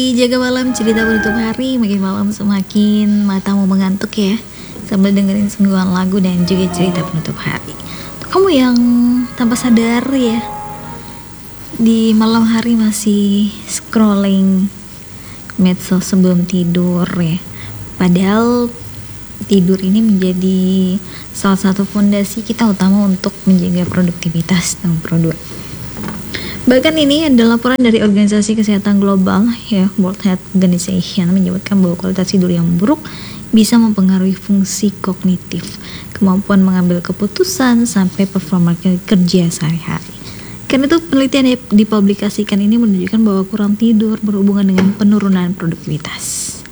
Jaga malam cerita penutup hari, makin malam semakin matamu mengantuk ya, sambil dengerin sungguhan lagu dan juga cerita penutup hari. Untuk kamu yang tanpa sadar ya, di malam hari masih scrolling medsos sebelum tidur ya, padahal tidur ini menjadi salah satu fondasi kita utama untuk menjaga produktivitas nomor 2. Bahkan ini adalah laporan dari Organisasi Kesehatan Global ya, World Health Organization, menyebutkan bahwa kualitas tidur yang buruk bisa mempengaruhi fungsi kognitif, kemampuan mengambil keputusan, sampai performa kerja sehari-hari. Karena itu penelitian yang dipublikasikan ini menunjukkan bahwa kurang tidur berhubungan dengan penurunan produktivitas.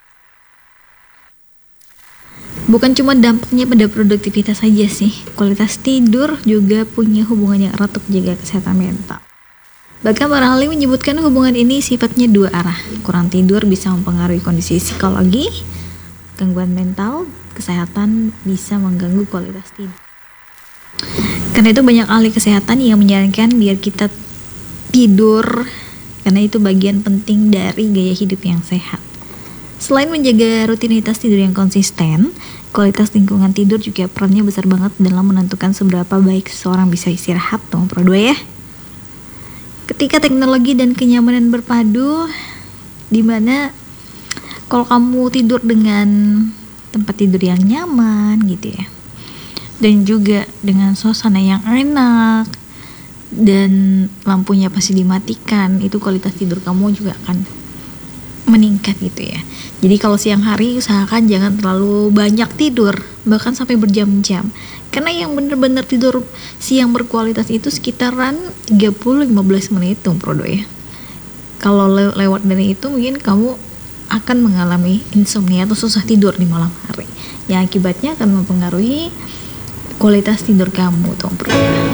Bukan cuma dampaknya pada produktivitas saja sih, kualitas tidur juga punya hubungan yang erat untuk menjaga kesehatan mental. Bahkan para ahli menyebutkan hubungan ini sifatnya dua arah. Kurang tidur bisa mempengaruhi kondisi psikologi, gangguan mental, kesehatan bisa mengganggu kualitas tidur. Karena itu banyak ahli kesehatan yang menyarankan biar kita tidur, karena itu bagian penting dari gaya hidup yang sehat. Selain menjaga rutinitas tidur yang konsisten, kualitas lingkungan tidur juga perannya besar banget dalam menentukan seberapa baik seseorang bisa istirahat. Nomor 2 ya. Ketika teknologi dan kenyamanan berpadu, dimana kalau kamu tidur dengan tempat tidur yang nyaman gitu ya, dan juga dengan suasana yang enak, dan lampunya pasti dimatikan, itu kualitas tidur kamu juga akan meningkat gitu ya. Jadi kalau siang hari usahakan jangan terlalu banyak tidur, bahkan sampai berjam-jam. Karena yang benar-benar tidur siang berkualitas itu sekitaran 30-15 menit tuh Prodo ya. Kalau lewat dari itu mungkin kamu akan mengalami insomnia atau susah tidur di malam hari, yang akibatnya akan mempengaruhi kualitas tidur kamu tuh Prodo.